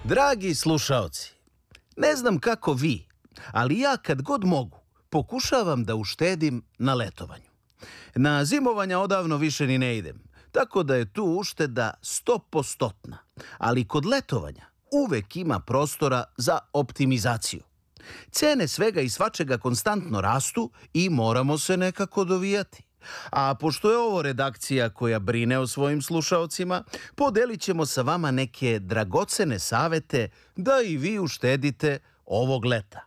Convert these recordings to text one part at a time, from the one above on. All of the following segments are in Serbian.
Dragi slušaoci, ne znam kako vi, ali ja kad god mogu pokušavam da uštedim na letovanju. Na zimovanja odavno više ni ne idem, tako da je tu ušteda 100%, ali kod letovanja uvek ima prostora za optimizaciju. Cene svega i svačega konstantno rastu i moramo se nekako dovijati. A pošto je ovo redakcija koja brine o svojim slušaocima, podelit ćemo sa vama neke dragocene savete da i vi uštedite ovog leta.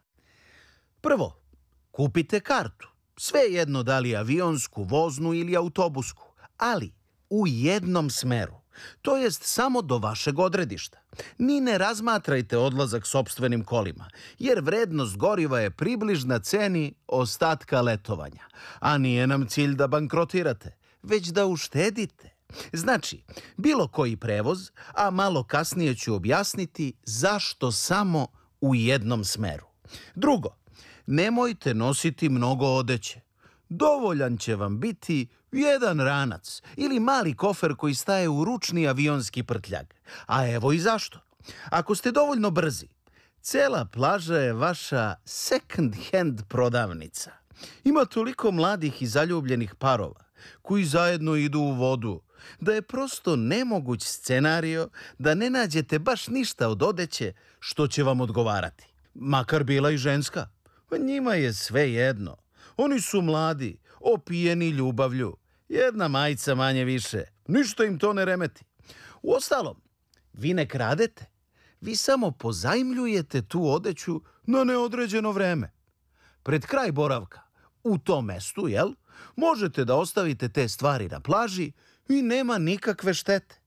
Prvo, kupite kartu. Svejedno da li avionsku, voznu ili autobusku, ali u jednom smeru. To jest samo do vašeg odredišta. Ni ne razmatrajte odlazak sopstvenim kolima, jer vrednost goriva je približna ceni ostatka letovanja. A nije nam cilj da bankrotirate, već da uštedite. Znači, bilo koji prevoz, a malo kasnije ću objasniti zašto samo u jednom smeru. Drugo, nemojte nositi mnogo odeće. Dovoljan će vam biti jedan ranac ili mali kofer koji staje u ručni avionski prtljag. A evo i zašto. Ako ste dovoljno brzi, cela plaža je vaša second hand prodavnica. Ima toliko mladih i zaljubljenih parova koji zajedno idu u vodu, da je prosto nemoguć scenario da ne nađete baš ništa od odeće što će vam odgovarati. Makar bila i ženska. Njima je sve jedno. Oni su mladi, opijeni ljubavlju. Jedna majica manje više. Ništa im to ne remeti. Uostalom, vi ne kradete. Vi samo pozajmljujete tu odeću na neodređeno vreme. Pred kraj boravka, u tom mestu, možete da ostavite te stvari na plaži i nema nikakve štete.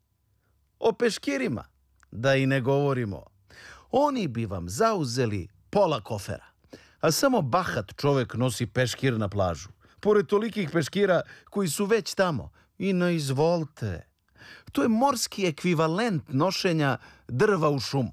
O peškirima, da i ne govorimo. Oni bi vam zauzeli pola kofera. A samo bahat čovek nosi peškir na plažu. Pored tolikih peškira koji su već tamo. I ne izvolite. To je morski ekvivalent nošenja drva u šumu.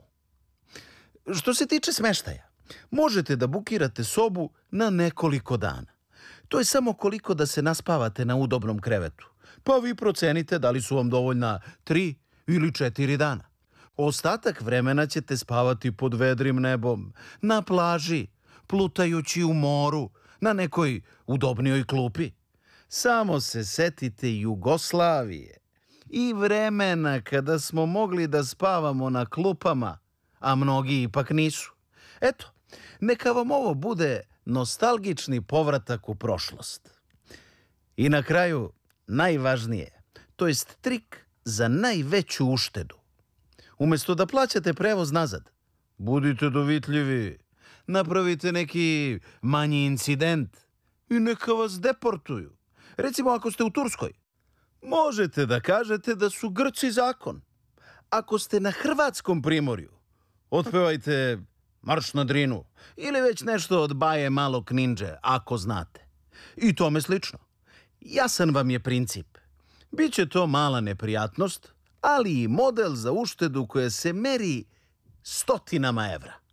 Što se tiče smeštaja, možete da bukirate sobu na nekoliko dana. To je samo koliko da se naspavate na udobnom krevetu. Pa vi procenite da li su vam dovoljna 3 ili 4 dana. Ostatak vremena ćete spavati pod vedrim nebom, na plaži, plutajući u moru, na nekoj udobnijoj klupi. Samo se setite Jugoslavije i vremena kada smo mogli da spavamo na klupama, a mnogi ipak nisu. Eto, neka vam ovo bude nostalgični povratak u prošlost. I na kraju, najvažnije, to jest trik za najveću uštedu. Umesto da plaćate prevoz nazad, budite dovitljivi. Napravite neki manji incident i neka vas deportuju. Recimo ako ste u Turskoj, možete da kažete da su Grci zakon. Ako ste na hrvatskom primorju, otpevajte Marš na Drinu ili već nešto od Baje Malog Ninđe, ako znate. I tome slično. Jasan vam je princip. Biće to mala neprijatnost, ali i model za uštedu koja se meri stotinama evra.